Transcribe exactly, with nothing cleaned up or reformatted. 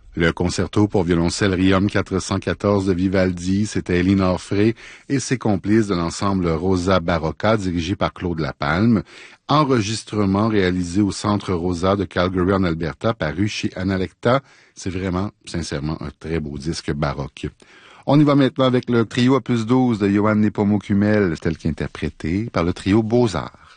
Le concerto pour violoncelle Riom quatre cent quatorze de Vivaldi, c'était Elinor Frey et ses complices de l'ensemble Rosa Barocca, dirigé par Claude Lapalme. Enregistrement réalisé au Centre Rosa de Calgary en Alberta, paru chez Analecta. C'est vraiment, sincèrement, un très beau disque baroque. On y va maintenant avec le trio opus douze de Johann Nepomuk Hummel, tel qu'interprété par le trio Beaux-Arts.